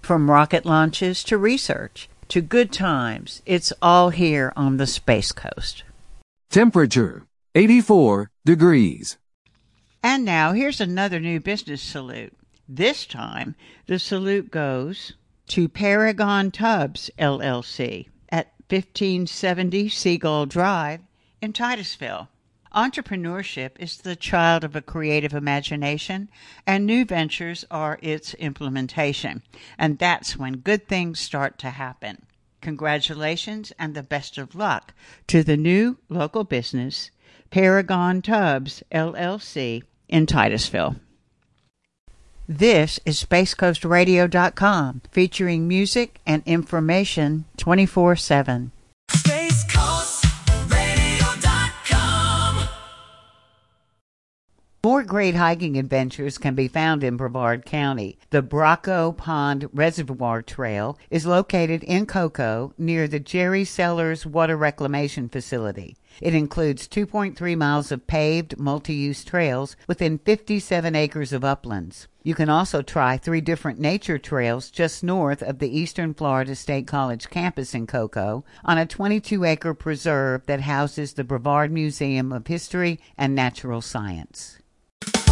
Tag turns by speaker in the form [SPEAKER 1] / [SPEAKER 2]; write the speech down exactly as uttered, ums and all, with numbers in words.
[SPEAKER 1] From rocket launches to research to good times, it's all here on the Space Coast.
[SPEAKER 2] Temperature, eighty-four degrees.
[SPEAKER 1] And now here's another new business salute. This time, the salute goes to Paragon Tubs, L L C, at fifteen seventy Seagull Drive in Titusville. Entrepreneurship is the child of a creative imagination, and new ventures are its implementation. And that's when good things start to happen. Congratulations and the best of luck to the new local business, Paragon Tubs, L L C, in Titusville. This is Space Coast Radio dot com, featuring music and information twenty-four seven.
[SPEAKER 3] Space Coast Radio dot com.
[SPEAKER 1] More great hiking adventures can be found in Brevard County. The Braco Pond Reservoir Trail is located in Cocoa near the Jerry Sellers Water Reclamation Facility. It includes two point three miles of paved multi-use trails within fifty-seven acres of uplands. You can also try three different nature trails just north of the Eastern Florida State College campus in Cocoa on a twenty-two acre preserve that houses the Brevard Museum of History and Natural Science.